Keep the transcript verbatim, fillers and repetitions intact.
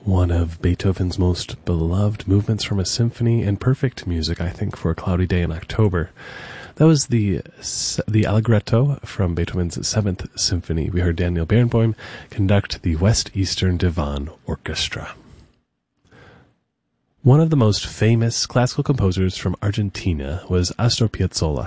One of Beethoven's most beloved movements from a symphony, and perfect music, I think, for a cloudy day in October. That was the the Allegretto from Beethoven's Seventh Symphony. We heard Daniel Barenboim conduct the West Eastern Divan Orchestra. One of the most famous classical composers from Argentina was Astor Piazzolla.